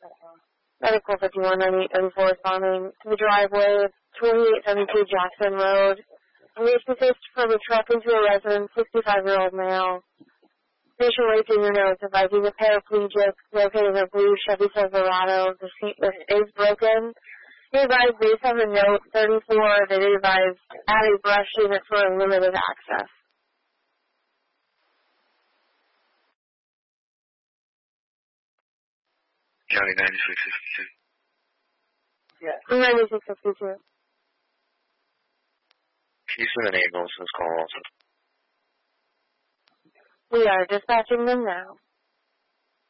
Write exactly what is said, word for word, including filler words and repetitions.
Medical fifty-one ninety-four responding to the driveway of twenty-eight seventy-two Jackson Road. We assist from a truck into a resident, sixty-five-year-old male. Patient writes in your notes advising a paraplegic located in a blue Chevy Silverado. The seat lift is broken. They advised based on the note thirty-four, they advised add a brush unit for limited access. County ninety-six fifty-two. Yes. ninety-six fifty-two. Can you send an ambulance to this call also? We are dispatching them now.